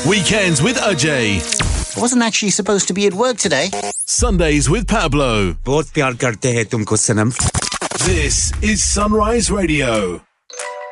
Weekends with Ajay. I wasn't actually supposed to be at work today. Sundays with Pablo. बहुत प्यार करते हैं तुमको सनम. This is Sunrise Radio.